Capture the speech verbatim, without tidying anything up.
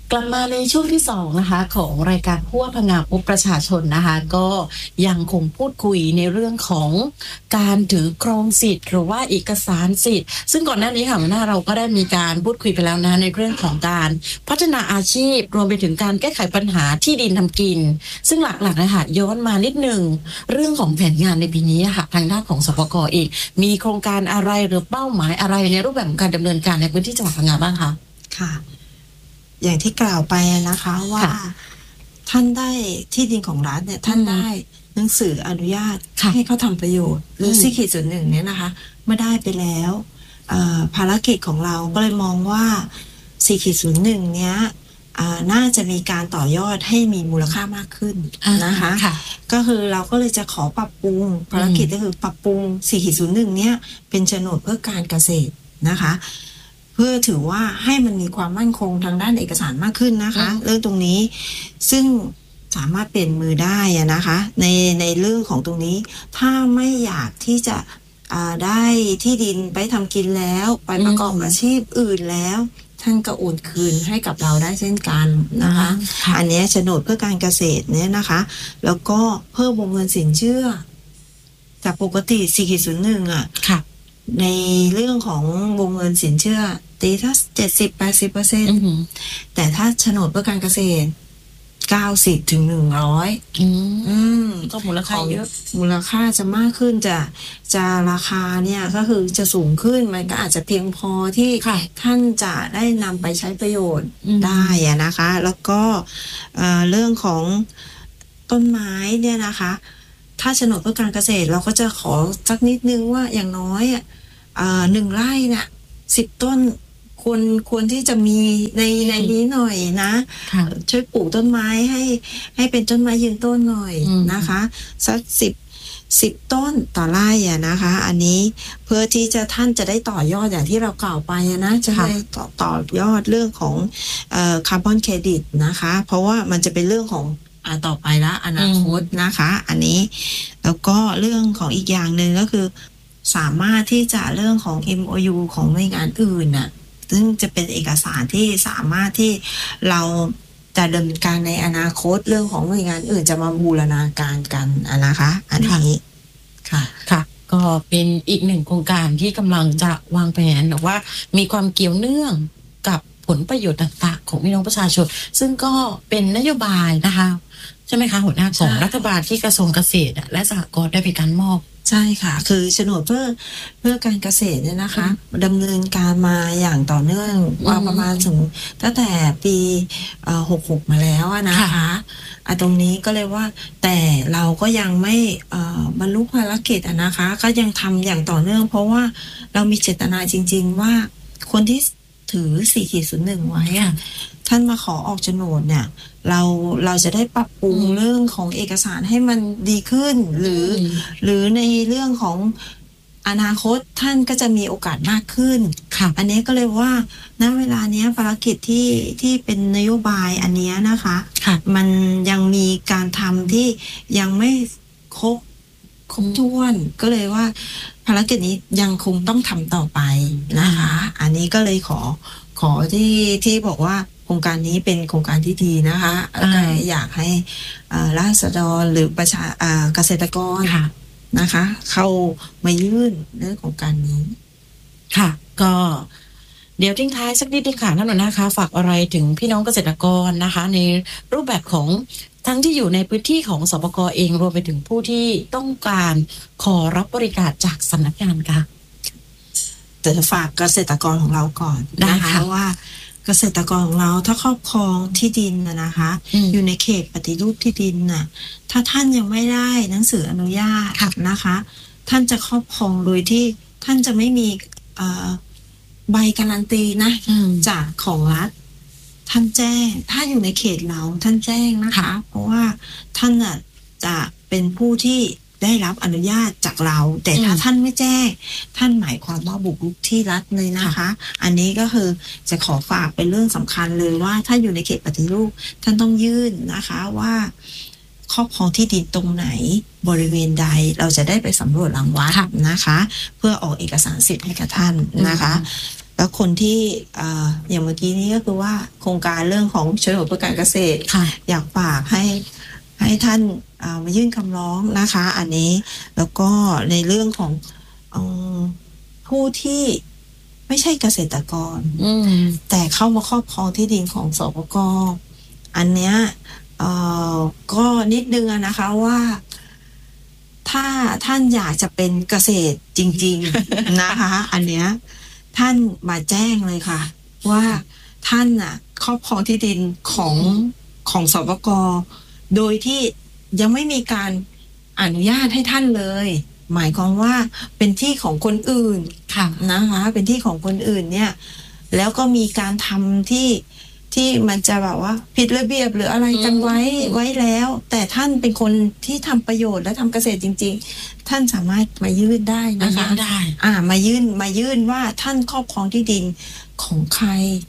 กลับมาในช่วงที่สองนะคะของรายการพั่วพงาพบประชาชนนะคะก็ยังคงพูดคุยในเรื่องของการถือครองสิทธิ์หรือว่าเอกสารสิทธิ์ซึ่งก่อนหน้านี้ค่ะหัวหน้าเราก็ได้มีการพูดคุยไปแล้วนะในเรื่องของการพัฒนาอาชีพรวมไปถึงการแก้ไขปัญหาที่ดินทำกินซึ่งหลักๆนะคะย้อนมานิดนึงเรื่องของแผนงานในปีนี้ค่ะทางด้านของสปก.เองมีโครงการอะไรหรือเป้าหมายอะไรในรูปแบบของการดำเนินการในพื้นที่จังหวัดพังงาบ้างคะค่ะอย่างที่กล่าวไปนะคะว่าท่านได้ที่ดินของรัฐเนี่ยท่านได้หนังสืออนุญาตให้เขาทำประโยชน์หรือสี่ขีดศูนย์หนึ่งเนี่ยนะคะเมื่อได้ไปแล้วภารกิจของเราก็เลยมองว่าสี่ขีดศูนย์หนึ่งเนี้ยน่าจะมีการต่อยอดให้มีมูลค่ามากขึ้นนะคะก็คือเราก็เลยจะขอปรับปรุงภารกิจก็คือปรับปรุงสี่ขีดศูนย์หนึ่งเนี้ยเป็นโฉนดเพื่อการเกษตรนะคะเพื่อถือว่าให้มันมีความมั่นคงทางด้านเอกสารมากขึ้นนะคะเรื่องตรงนี้ซึ่งสามารถเปลี่ยนมือได้นะคะในในเรื่องของตรงนี้ถ้าไม่อยากที่จะได้ที่ดินไปทำกินแล้วไปประกอบอาชีพอื่นแล้วท่านก็โอนคืนให้กับเราได้เช่นกันนะคะอันนี้โฉนดเพื่อการเกษตรเนี่ยนะคะแล้วก็เพิ่มวงเงินสินเชื่อจากปกติ สี่จุดศูนย์หนึ่ง อ่ะในเรื่องของวงเงินสินเชื่อตีถ้า เจ็ดสิบถึงแปดสิบเปอร์เซ็นต์ แต่ถ้าโฉนดเพื่อการเกษตรเก้าสิบถึงหนึ่งร้อยอืมอืมก็มูลค่าเยอะมูลค่าจะมากขึ้นจะจะราคาเนี่ยก็คือจะสูงขึ้นมันก็อาจจะเพียงพอที่ท่านจะได้นำไปใช้ประโยชน์ได้อะนะคะแล้วก็เรื่องของต้นไม้เนี่ยนะคะถ้าโฉนดเพื่อการเกษตรเราก็จะขอสักนิดนึงว่าอย่างน้อยอ่ะหนึ่งไร่น่ะสิบต้นควรควรที่จะมีในในนี้หน่อยนะช่วยปลูกต้นไม้ให้ให้เป็นต้นไม้ยืนต้นหน่อยนะคะสักสิบสิบต้นต่อไร่อ่ะนะคะอันนี้เพื่อที่จะท่านจะได้ต่อยอดอย่างที่เรากล่าวไปนะจะได้ต่อต่อยอดเรื่องของเอ่อคาร์บอนเครดิตนะคะเพราะว่ามันจะเป็นเรื่องของอ่าต่อไปละอนาคตนะคะอันนี้แล้วก็เรื่องของอีกอย่างหนึ่งก็คือสามารถที่จะเรื่องของ เอ็ม โอ ยู ของหน่วยงานอื่นน่ะซึ่งจะเป็นเอกสารที่สามารถที่เราจะดำเนินการในอนาคตเรื่องของหน่วยงานอื่นจะมาบูรณาการกันนะคะอันนี้ค่ะค่ะก็เป็นอีกหนึ่งโครงการที่กำลังจะวางแผนหรือว่ามีความเกี่ยวเนื่องกับผลประโยชน์ต่างๆของพี่น้องประชาชนซึ่งก็เป็นนโยบายนะคะใช่ไหมคะหัวหน้าของรัฐบาลที่กระทรวงเกษตรและสหกรณ์ได้มีการมอบใช่ค่ะคือโฉนดเพื่อเพื่อการเกษตรเนี่ยนะคะดำเนินการมาอย่างต่อเนื่องว่าประมาณถึงตั้งแต่ปีหกสิบหกมาแล้วนะคะอ่ะตรงนี้ก็เลยว่าแต่เราก็ยังไม่บรรลุภารกิจอ่ะนะคะก็ยังทำอย่างต่อเนื่องเพราะว่าเรามีเจตนาจริงๆว่าคนที่ถือ สี่จุดศูนย์หนึ่ง ไว้อ่ะท่านมาขอออกโฉนดเนี่ยเราเราจะได้ปรับปรุงเรื่องของเอกสารให้มันดีขึ้นหรือหรือในเรื่องของอนาคตท่านก็จะมีโอกาสมากขึ้นอันนี้ก็เลยว่าณเวลานี้ภารกิจที่ที่เป็นนโยบายอันนี้นะคะมันยังมีการทำที่ยังไม่ครบครบถ้วนก็เลยว่าภารกิจนี้ยังคงต้องทำต่อไปนะคะอันนี้ก็เลยขอขอที่ที่บอกว่าโครงการนี้เป็นโครงการที่ดีนะคะก็อยากให้ราษฎรหรือประชาเกษตรกรนะคะเข้ามายื่นเรื่องของการนี้ค่ะก็เดี๋ยวทิ้งท้ายสักนิดนึงค่ะท่านหัวหน้าคะฝากอะไรถึงพี่น้องเกษตรกรนะคะในรูปแบบของทั้งที่อยู่ในพื้นที่ของสปก.เองรวมไปถึงผู้ที่ต้องการขอรับบริการจากสำนักงานค่ะแต่จะฝากเกษตรกรของเราก่อนนะคะว่าเกษตรกรของเราถ้าครอบครองที่ดินนะนะคะออยู่ในเขตปฏิรูปที่ดินน่ะถ้าท่านยังไม่ได้หนังสืออนุญาตนะคะท่านจะครอบครองโดยที่ท่านจะไม่มีใบการันตีนะจากของรัฐท่านแจ้งถ้าอยู่ในเขตเราท่านแจ้งนะคะเพราะว่าท่านน่ะจะเป็นผู้ที่ได้รับอนุญาตจากเราแต่ถ้าท่านไม่แจ้งท่านหมายความว่าบุกรุกที่รัฐเลยนะคะอันนี้ก็คือจะขอฝากเป็นเรื่องสำคัญเลยว่าถ้าอยู่ในเขตปฏิรูปท่านต้องยื่นนะคะว่าครอบครองที่ดินตรงไหนบริเวณใดเราจะได้ไปสำรวจรังวัดนะคะเพื่อออกเอกสารสิทธิ์ให้กับท่านนะคะแล้วคนที่อ่าอย่างเมื่อกี้นี้ก็คือว่าโครงการเรื่องของโฉนดเพื่อการเกษตรอยากฝากให้ให้ท่านมายื่นคำร้องนะคะอันนี้แล้วก็ในเรื่องของอผู้ที่ไม่ใช่เกษตรกรแต่เข้ามาครอบครองที่ดินของสปก.อันเนี้ยก็นิดนึงนะคะว่าถ้าท่านอยากจะเป็นเกษตรจริงๆ นะคะอันเนี้ยท่านมาแจ้งเลยค่ะว่าท่านน่ะครอบครองที่ดินของของสปก.โดยที่ยังไม่มีการอนุญาตให้ท่านเลยหมายความว่าเป็นที่ของคนอื่นนะคะเป็นที่ของคนอื่นเนี่ยแล้วก็มีการทำที่ที่มันจะแบบว่าผิดระเบียบหรืออะไรกันไว้ไว้แล้วแต่ท่านเป็นคนที่ทำประโยชน์และทำเกษตรจริงๆท่านสามารถมายื่นได้นะคะได้อ่ามายื่นมายื่นว่าท่านครอบครองที่ดินของใคร